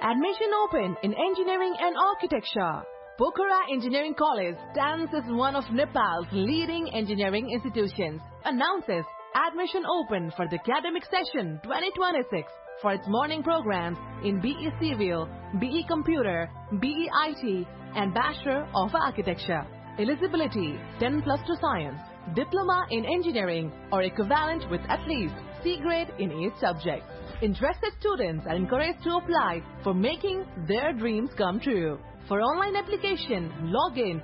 Admission open in engineering and architecture. Pokhara Engineering College stands as one of Nepal's leading engineering institutions. Announces admission open for the academic session 2026 for its morning programs in BE Civil, BE Computer, BE IT, and Bachelor of Architecture. Eligibility 10+2 Science, Diploma in Engineering or equivalent with at least C grade in each subject. Interested students are encouraged to apply for making their dreams come true. For online application, log in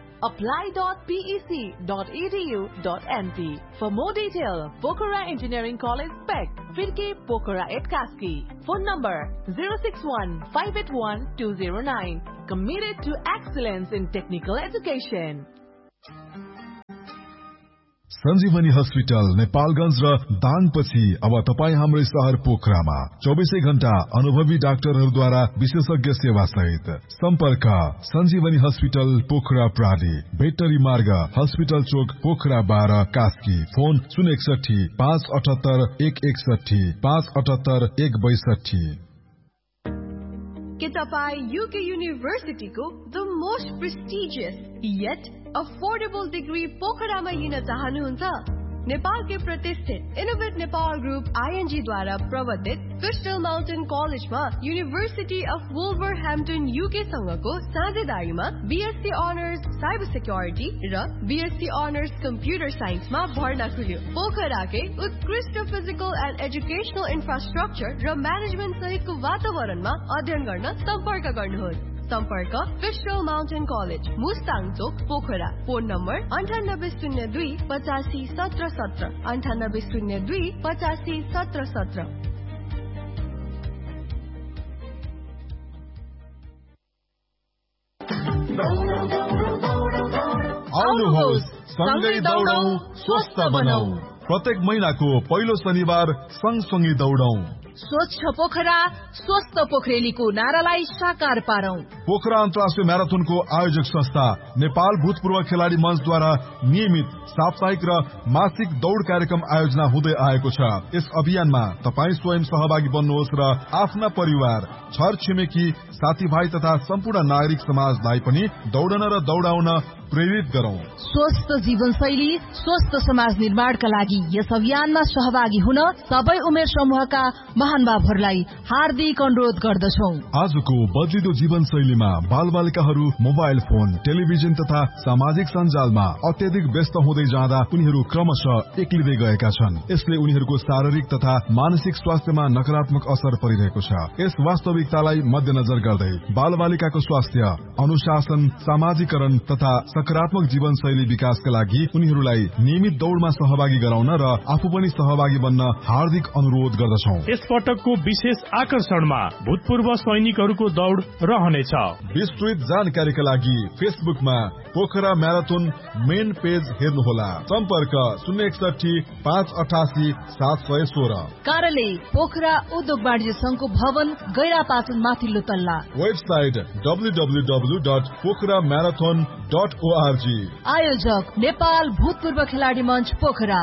apply.pec.edu.np. For more detail, Pokhara Engineering College Spec, Firke Pokhara at Kaski. Phone number 061-581-209. Committed to excellence in technical education. Sanjeevani hospital Nepalgunj र दाङपछि अब तपाई हाम्रै शहर पोखरामा 24 घण्टा अनुभवी डाक्टरहरूद्वारा विशेषज्ञ सेवा सहित। सम्पर्क सञ्जीवनी हस्पिटल पोखरा प्राली, भेटरी मार्ग, हस्पिटल चोक, पोखरा 12 कास्की। फोन 061 578 161 578 162। के तपाई UK University को the most prestigious yet affordable degree पोखरामा लिन चाहनुहुन्छ? नेपाल के प्रतिष्ठित इनोवेट नेपाल ग्रुप ING द्वारा प्रवर्तित क्रिस्टल माउन्टेन कलेजमा university of वुल्भरह्याम्पटन UK सँगको साझेदारीमा BSc honours cyber security र BSc अनर्स कम्प्युटर साइन्समा भर्ना खुल्यो। पोखराकै उत्कृष्ट फिजिकल एन्ड एजुकेशनल इन्फ्रास्ट्रक्चर र म्यानेजमेन्ट सहितको वातावरणमा अध्ययन गर्न सम्पर्क गर्नुहोस्। सम्पर्क क्रिस्टल माउन्टेन कलेज, मुस्ताङ चोक, पोखरा। Phone number 9802 85 17 17 9802 85 17 17। आउनुहोस् सँगै दौडौं, स्वस्थ बनौं। प्रत्येक महिनाको पहिलो शनिबार सँगसँगै दौडौं। स्वच्छ पोखरा, स्वस्थ पोखरेलीको नारालाई साकार पारौं। पोखरा अन्तर्राष्ट्रिय म्याराथनको आयोजक संस्था नेपाल भूतपूर्व खेलाडी मञ्चद्वारा नियमित साप्ताहिक र मासिक दौड कार्यक्रम आयोजना हुँदै आएको छ। यस अभियानमा तपाई स्वयं सहभागी बन्नुहोस् र आफ्ना परिवार, छर छिमेकी, साथीभाइ तथा सम्पूर्ण नागरिक समाजलाई पनि दौडन र दौडाउन प्रेरित गरौं। स्वस्थ जीवनशैली, स्वस्थ समाज निर्माणका लागि यस अभियानमा सहभागी हुन सबै उमेर समूहका महानुभावहरूलाई हार्दिक अनुरोध गर्दछौं। आजको बदलिदो जीवनशैलीमा बालबालिकाहरू मोबाइल फोन, टेलिभिजन तथा सामाजिक सञ्जालमा अत्यधिक व्यस्त हुँदै जाँदा उनीहरू क्रमशः एक्लिँदै गएका छन्। यसले उनीहरूको शारीरिक तथा मानसिक स्वास्थ्यमा नकारात्मक असर परिरहेको छ। यस वास्तविकतालाई मध्यनजर गर्दै बालबालिकाको स्वास्थ्य, अनुशासन, सामाजिकरण तथा सकारात्मक जीवनशैली विकासका लागि उनीहरूलाई नियमित दौडमा सहभागी गराउन र आफू पनि सहभागी बन्न हार्दिक अनुरोध गर्दछौं। यस पटकको विशेष आकर्षणमा भूतपूर्व सैनिकहरूको दौड रहनेछ। विस्तृत जानकारीका लागि फेसबुकमा पोखरा म्याराथन मेन पेज हेर्नुहोला। सम्पर्क 061 588 716। कार्यालय पोखरा उद्योग वाणिज्य संघको भवन, गैरापाचन माथिल्लो तल्ला। Website www.pokharamarathon.org। आयोजक नेपाल भूतपूर्व खेलाडी मञ्च पोखरा।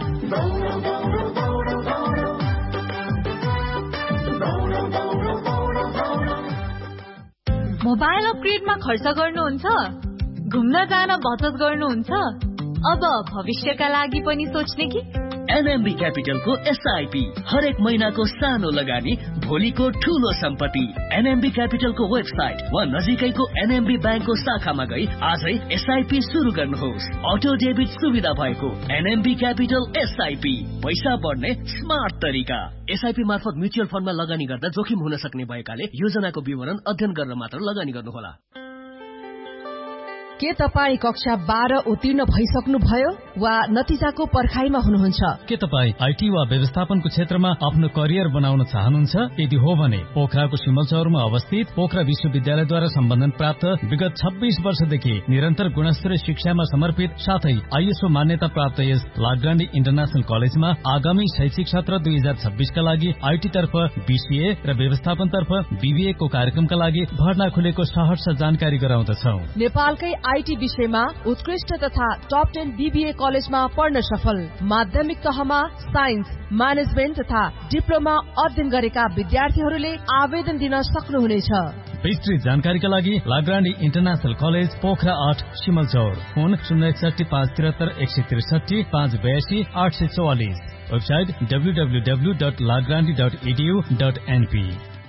मोबाइल अपग्रेडमा खर्च गर्नुहुन्छ? घुम्न जान बचत गर्नुहुन्छ? अब भविष्यका लागि पनि सोच्ने कि? एनएमबी क्यापिटलको SIP हरेक महिनाको सानो लगानी भोलिको ठूलो सम्पत्ति। एनएमबी क्यापिटलको वेबसाइट वा नजिकैको एनएमबी ब्याङ्कको शाखामा गई आजै SIP सुरु गर्नुहोस्। अटो डेबिट सुविधा भएको एनएमबी क्यापिटल SIP, पैसा बढ्ने स्मार्ट तरिका। SIP मार्फत म्युचुअल फन्डमा लगानी गर्दा जोखिम हुन सक्ने भएकाले योजनाको विवरण अध्ययन गरेर मात्र लगानी गर्नुहोला। के तपाई कक्षा 12 उत्तीर्ण भइसक्नु भयो वा नतिजाको पर्खाइमा हुनुहुन्छ? के तपाई IT वा व्यवस्थापनको क्षेत्रमा आफ्नो करियर बनाउन चाहनुहुन्छ? यदि हो भने पोखराको सिमलचौरमा अवस्थित पोखरा विश्वविद्यालयद्वारा सम्बन्धन प्राप्त विगत 26 वर्षदेखि निरन्तर गुणस्तरीय शिक्षामा समर्पित साथै ISO मान्यता प्राप्त यस लाग्रान्डी इन्टरनेशनल कलेजमा आगामी शैक्षिक सत्र 2026 का लागि IT तर्फ BCA र व्यवस्थापन तर्फ BBA को कार्यक्रमका लागि भर्ना खुलेको सहर्ष जानकारी गराउँदछौं। नेपालकै आईटी विषयमा उत्कृष्ट तथा टप 10 बीबीए कलेजमा पढ्न सफल, माध्यमिक तहमा साइन्स, म्यानेजमेन्ट तथा डिप्लोमा अध्ययन गरेका विद्यार्थीहरूले आवेदन दिन सक्नुहुनेछ। विस्तृत जानकारीका लागि लाग्रान्डी international college Pokhara 8 Simalchaur, phone 061 573 163 582 844, website www.lagrandi.edu.np।